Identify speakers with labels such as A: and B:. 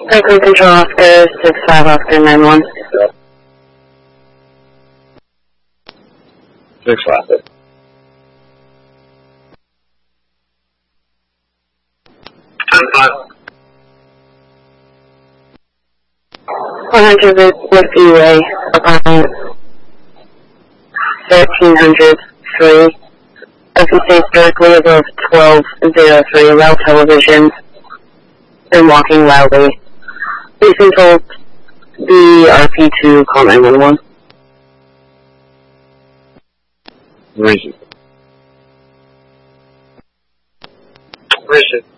A: Franklin Control Oscar, 65 Oscar 91.
B: 6-5.
A: 100 with E-Way, apartment 1303. Open space directly above 1203, allow television, and walking loudly. Please consult the RP2, call 911.
B: Where is it?